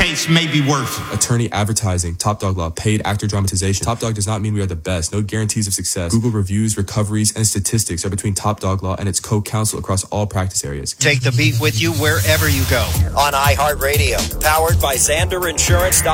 case may be worth it. Attorney advertising, Top Dog Law, paid actor dramatization. Top Dog does not mean we are the best. No guarantees of success. Google reviews, recoveries, and statistics are between Top Dog Law and its co-counsel across all practice areas. Take the beat with you wherever you go. On iHeartRadio, powered by ZanderInsurance.com.